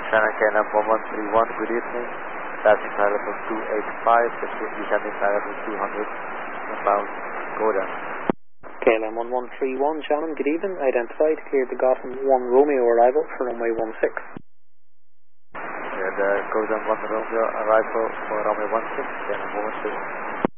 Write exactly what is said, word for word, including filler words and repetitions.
China K L M one one three one, good evening. Passing flight level two eight five, descending flight level two hundred, inbound, go down. K L M one one three one, gentlemen, good evening. Identified, cleared the Gotham one Romeo arrival for runway one six. Cleared the Gotham one Romeo arrival for runway one six, K L M one one three one.